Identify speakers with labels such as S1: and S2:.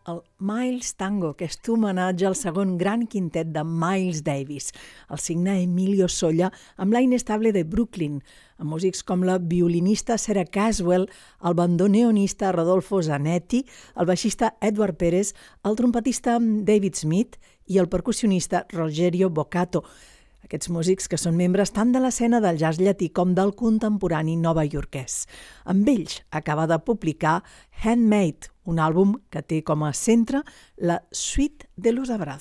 S1: el Miles Tango, que és homenatge al segon gran quintet de Miles Davis. El signa Emilio Solla amb la Inestable de Brooklyn, amb músics com la violinista Sarah Caswell, el bandoneonista Rodolfo Zanetti, el baixista Edward Pérez, el trompetista David Smith i el percussionista Rogerio Boccato. Aquests músics que són membres tant de l'escena del jazz llatí com del contemporani novaiorquès. Amb ells acaba de publicar Handmade, un àlbum que té com a centre la Suite de los Abrazos.